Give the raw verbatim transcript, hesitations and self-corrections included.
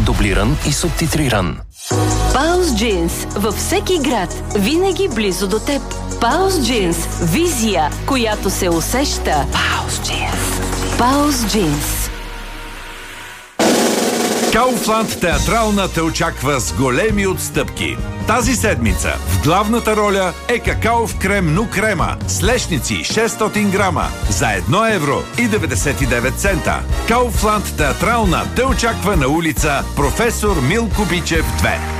дублиран и субтитриран. Паус Джинс. Във всеки град. Винаги близо до теб. Паус Джинс. Визия, която се усеща. Паус Джинс. Паус Джинс. Kaufland театрална те очаква с големи отстъпки. Тази седмица в главната роля е какаов крем Ну Крема с лешници шестстотин грама за едно евро и деветдесет и девет цента. Kaufland театрална те очаква на улица Професор Милко Бичев две.